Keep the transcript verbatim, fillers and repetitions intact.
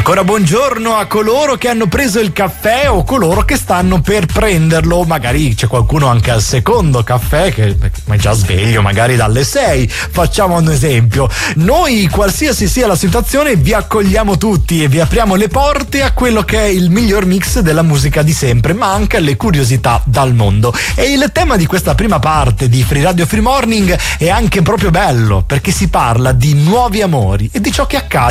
Ancora buongiorno a coloro che hanno preso il caffè o coloro che stanno per prenderlo. Magari c'è qualcuno anche al secondo caffè che è già sveglio, magari dalle sei. Facciamo un esempio. Noi, qualsiasi sia la situazione, vi accogliamo tutti e vi apriamo le porte a quello che è il miglior mix della musica di sempre, ma anche alle curiosità dal mondo. E il tema di questa prima parte di Free Radio Free Morning è anche proprio bello, perché si parla di nuovi amori e di ciò che accade